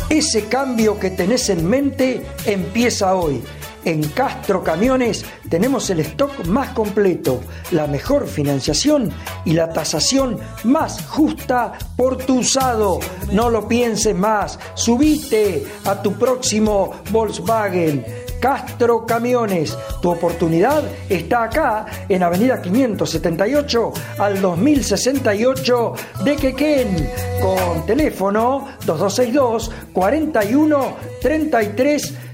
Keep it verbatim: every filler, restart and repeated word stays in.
Ese cambio que tenés en mente empieza hoy. En Castro Camiones tenemos el stock más completo, la mejor financiación y la tasación más justa por tu usado. No lo pienses más, subite a tu próximo Volkswagen. Castro Camiones, tu oportunidad está acá en Avenida quinientos setenta y ocho al dos mil sesenta y ocho de Quequén, con teléfono dos dos seis dos, cuarenta y uno, treinta y tres